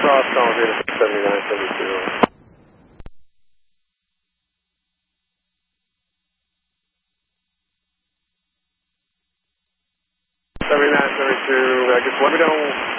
Cross calling data 7972. 7972, just let me know